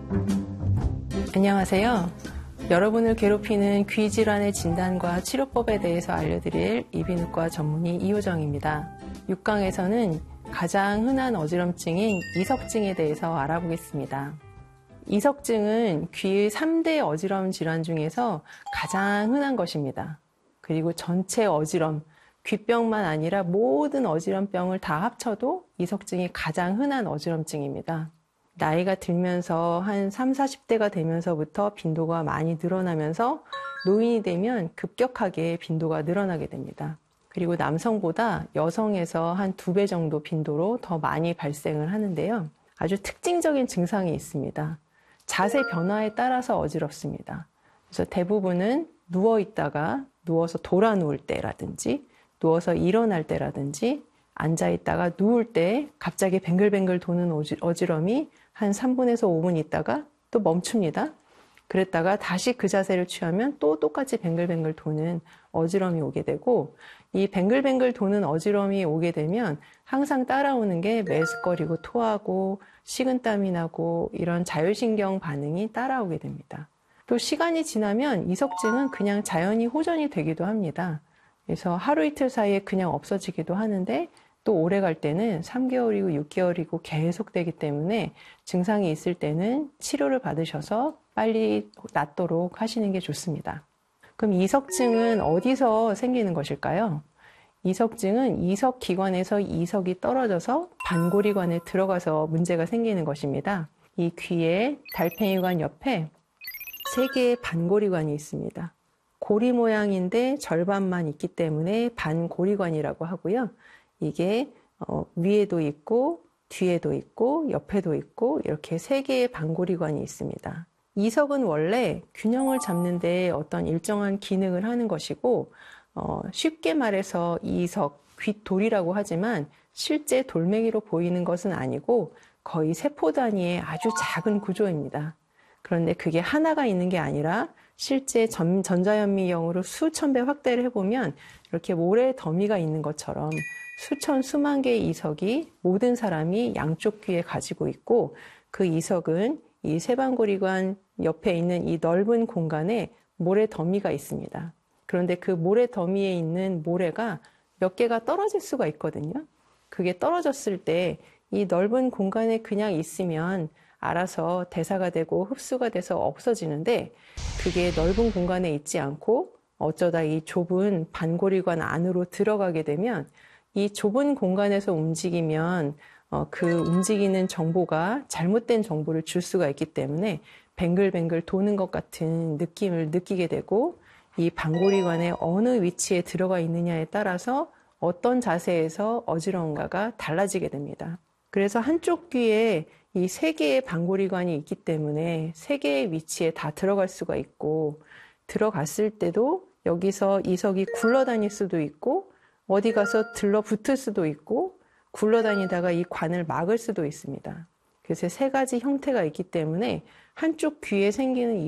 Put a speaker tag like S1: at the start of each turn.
S1: 안녕하세요. 여러분을 괴롭히는 귀 질환의 진단과 치료법에 대해서 알려드릴 이비인후과 전문의 이효정입니다. 6강에서는 가장 흔한 어지럼증인 이석증에 대해서 알아보겠습니다. 이석증은 귀의 3대 어지러움 질환 중에서 가장 흔한 것입니다. 그리고 전체 어지럼, 귀병만 아니라 모든 어지럼병을 다 합쳐도 이석증이 가장 흔한 어지럼증입니다. 나이가 들면서 한 30, 40대가 되면서부터 빈도가 많이 늘어나면서 노인이 되면 급격하게 빈도가 늘어나게 됩니다. 그리고 남성보다 여성에서 한 2배 정도 빈도로 더 많이 발생을 하는데요. 아주 특징적인 증상이 있습니다. 자세 변화에 따라서 어지럽습니다. 그래서 대부분은 누워있다가 누워서 돌아 누울 때라든지 누워서 일어날 때라든지 앉아있다가 누울 때 갑자기 뱅글뱅글 도는 어지럼이 한 3분에서 5분 있다가 또 멈춥니다. 그랬다가 다시 그 자세를 취하면 또 똑같이 뱅글뱅글 도는 어지럼이 오게 되고, 이 뱅글뱅글 도는 어지럼이 오게 되면 항상 따라오는 게 메스꺼리고 토하고 식은땀이 나고 이런 자율신경 반응이 따라오게 됩니다. 또 시간이 지나면 이석증은 그냥 자연히 호전이 되기도 합니다. 그래서 하루 이틀 사이에 그냥 없어지기도 하는데, 또 오래 갈 때는 3개월이고 6개월이고 계속 되기 때문에 증상이 있을 때는 치료를 받으셔서 빨리 낫도록 하시는 게 좋습니다. 그럼 이석증은 어디서 생기는 것일까요? 이석증은 이석기관에서 이석이 떨어져서 반고리관에 들어가서 문제가 생기는 것입니다. 이 귀의 달팽이관 옆에 3개의 반고리관이 있습니다. 고리 모양인데 절반만 있기 때문에 반고리관이라고 하고요. 이게 위에도 있고 뒤에도 있고 옆에도 있고 이렇게 3개의 반고리관이 있습니다. 이석은 원래 균형을 잡는 데 어떤 일정한 기능을 하는 것이고, 쉽게 말해서 이석, 귓돌이라고 하지만 실제 돌멩이로 보이는 것은 아니고 거의 세포 단위의 아주 작은 구조입니다. 그런데 그게 하나가 있는 게 아니라 실제 전자현미경으로 수천 배 확대를 해보면 이렇게 모래 더미가 있는 것처럼 수천 수만 개의 이석이 모든 사람이 양쪽 귀에 가지고 있고, 그 이석은 이 세반고리관 옆에 있는 이 넓은 공간에 모래 더미가 있습니다. 그런데 그 모래 더미에 있는 모래가 몇 개가 떨어질 수가 있거든요. 그게 떨어졌을 때 이 넓은 공간에 그냥 있으면 알아서 대사가 되고 흡수가 돼서 없어지는데, 그게 넓은 공간에 있지 않고 어쩌다 이 좁은 반고리관 안으로 들어가게 되면 이 좁은 공간에서 움직이면 그 움직이는 정보가 잘못된 정보를 줄 수가 있기 때문에 뱅글뱅글 도는 것 같은 느낌을 느끼게 되고, 이 반고리관의 어느 위치에 들어가 있느냐에 따라서 어떤 자세에서 어지러운가가 달라지게 됩니다. 그래서 한쪽 귀에 이 3개의 반고리관이 있기 때문에 3개의 위치에 다 들어갈 수가 있고, 들어갔을 때도 여기서 이석이 굴러다닐 수도 있고 어디 가서 들러붙을 수도 있고 굴러다니다가 이 관을 막을 수도 있습니다. 그래서 3가지 형태가 있기 때문에 한쪽 귀에 생기는